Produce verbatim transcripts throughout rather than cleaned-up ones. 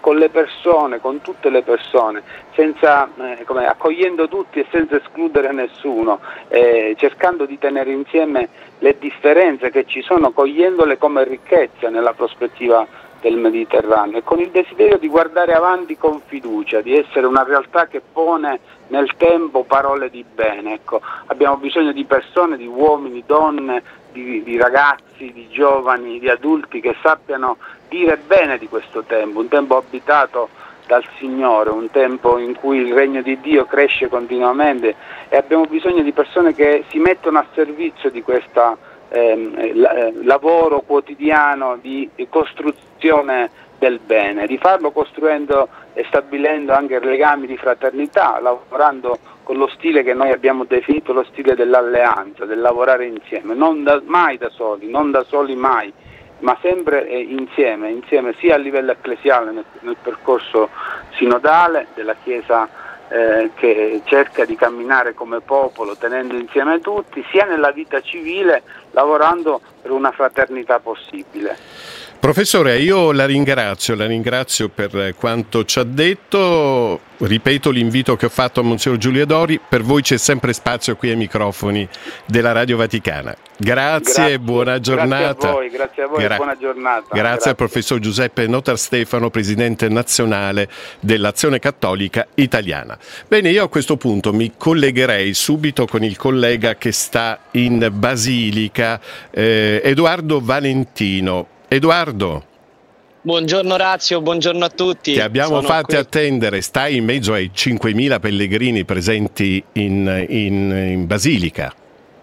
con le persone, con tutte le persone, senza, eh, come, accogliendo tutti e senza escludere nessuno, eh, cercando di tenere insieme le differenze che ci sono, cogliendole come ricchezza nella prospettiva del Mediterraneo, e con il desiderio di guardare avanti con fiducia, di essere una realtà che pone nel tempo parole di bene. Ecco, abbiamo bisogno di persone, di uomini, donne, di, di ragazzi, di giovani, di adulti che sappiano dire bene di questo tempo, un tempo abitato dal Signore, un tempo in cui il regno di Dio cresce continuamente, e abbiamo bisogno di persone che si mettono a servizio di questa eh, lavoro quotidiano di costruzione del bene, di farlo costruendo e stabilendo anche legami di fraternità, lavorando con lo stile che noi abbiamo definito lo stile dell'alleanza, del lavorare insieme, non da, mai da soli, non da soli mai, ma sempre eh, insieme, insieme sia a livello ecclesiale nel, nel percorso sinodale della Chiesa eh, che cerca di camminare come popolo tenendo insieme tutti, sia nella vita civile lavorando per una fraternità possibile. Professore, io la ringrazio, la ringrazio per quanto ci ha detto. Ripeto l'invito che ho fatto a Monsignor Giulio Dori: per voi c'è sempre spazio qui ai microfoni della Radio Vaticana. Grazie, grazie e buona giornata. Grazie a voi, grazie a voi Gra- e buona giornata. Grazie, grazie al professor Giuseppe Notarstefano, presidente nazionale dell'Azione Cattolica Italiana. Bene, io a questo punto mi collegherei subito con il collega che sta in Basilica, eh, Edoardo Valentino. Edoardo. Buongiorno Orazio, buongiorno a tutti. Ti abbiamo Sono fatti qui. attendere, stai in mezzo ai cinquemila pellegrini presenti in, in, in Basilica.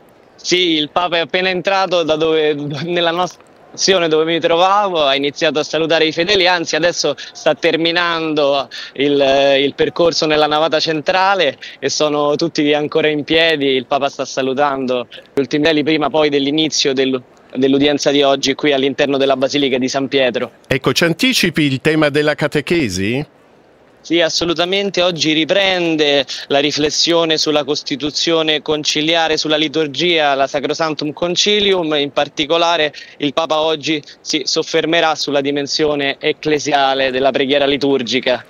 Sì, il Papa è appena entrato da dove, nella nostra azione dove mi trovavo, ha iniziato a salutare i fedeli, anzi adesso sta terminando il, il percorso nella navata centrale e sono tutti ancora in piedi. Il Papa sta salutando gli ultimi fedeli prima poi dell'inizio del dell'udienza di oggi qui all'interno della Basilica di San Pietro. Ecco, ci anticipi il tema della catechesi? Sì, assolutamente. Oggi riprende la riflessione sulla Costituzione conciliare, sulla liturgia, la Sacrosanctum Concilium. In particolare il Papa oggi si soffermerà sulla dimensione ecclesiale della preghiera liturgica.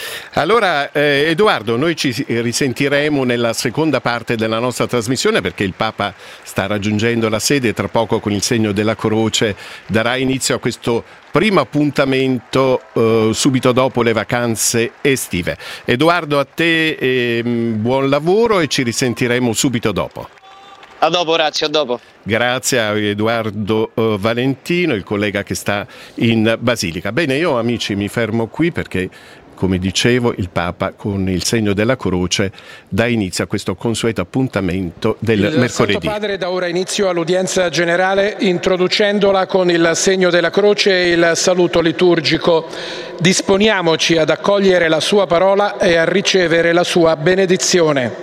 Allora eh, Edoardo, noi ci risentiremo nella seconda parte della nostra trasmissione, perché il Papa sta raggiungendo la sede, tra poco con il segno della croce darà inizio a questo primo appuntamento eh, subito dopo le vacanze estive. Edoardo, a te eh, buon lavoro e ci risentiremo subito dopo. A dopo Orazio, a dopo. Grazie a Edoardo uh, Valentino, il collega che sta in Basilica. Bene, io amici mi fermo qui perché, come dicevo, il Papa con il segno della croce dà inizio a questo consueto appuntamento del il mercoledì. Il Santo Padre dà ora inizio all'udienza generale introducendola con il segno della croce e il saluto liturgico. Disponiamoci ad accogliere la sua parola e a ricevere la sua benedizione.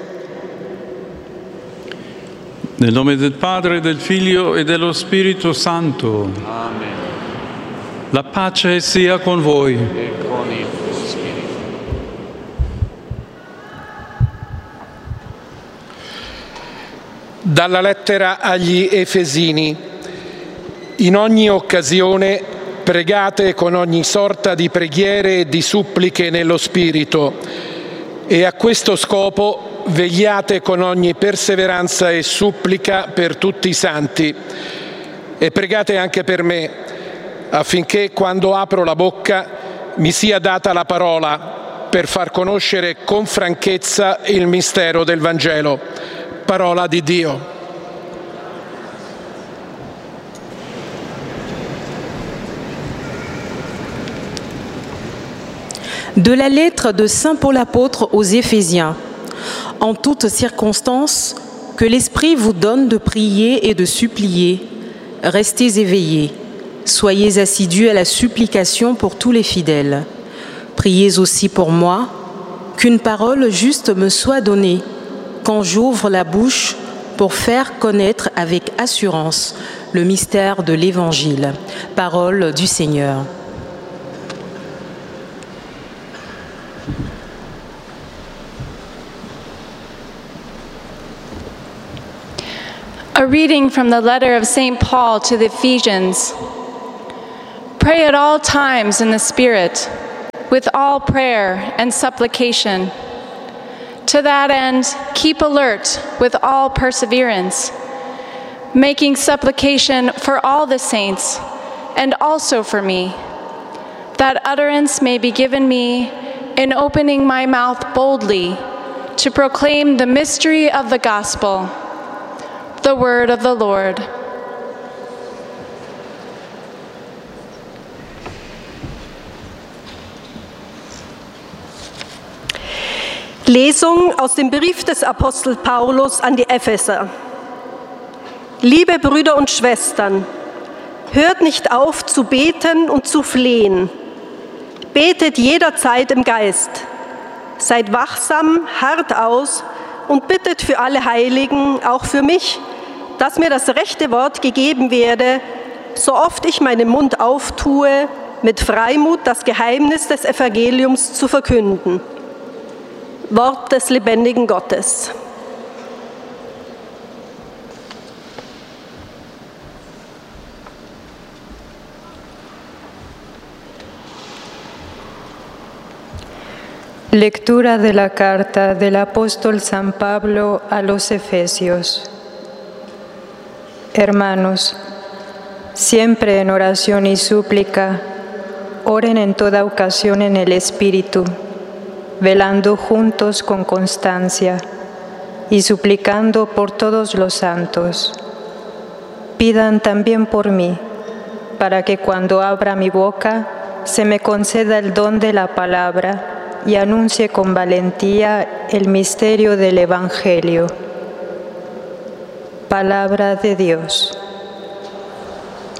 Nel nome del Padre, del Figlio e dello Spirito Santo. Amen. La pace sia con voi. E con il tuo spirito. Dalla lettera agli Efesini. In ogni occasione pregate con ogni sorta di preghiere e di suppliche nello Spirito, e a questo scopo vegliate con ogni perseveranza e supplica per tutti i santi, e pregate anche per me, affinché quando apro la bocca mi sia data la parola per far conoscere con franchezza il mistero del Vangelo. Parola di Dio. De la lettre de Saint Paul apôtre aux Éphésiens. En toutes circonstances, que l'Esprit vous donne de prier et de supplier. Restez éveillés. Soyez assidus à la supplication pour tous les fidèles. Priez aussi pour moi, qu'une parole juste me soit donnée, quand j'ouvre la bouche pour faire connaître avec assurance le mystère de l'Évangile. Parole du Seigneur. A reading from the letter of Saint Paul to the Ephesians. Pray at all times in the Spirit. with all prayer and supplication. To that end, keep alert with all perseverance, making supplication for all the saints, and also for me, that utterance may be given me in opening my mouth boldly to proclaim the mystery of the gospel, the word of the Lord. Lesung aus dem Brief des Apostel Paulus an die Epheser. Liebe Brüder und Schwestern, hört nicht auf zu beten und zu flehen. Betet jederzeit im Geist. Seid wachsam, harrt aus und bittet für alle Heiligen, auch für mich, dass mir das rechte Wort gegeben werde, so oft ich meinen Mund auftue, mit Freimut das Geheimnis des Evangeliums zu verkünden. Wort des lebendigen Gottes. Lectura de la carta del apóstol San Pablo a los Efesios. Hermanos, siempre en oración y súplica, oren en toda ocasión en el Espíritu, velando juntos con constancia y suplicando por todos los santos. Pidan también por mí, para que cuando abra mi boca se me conceda el don de la palabra y anuncie con valentía el misterio del Evangelio. Palabra de Dios.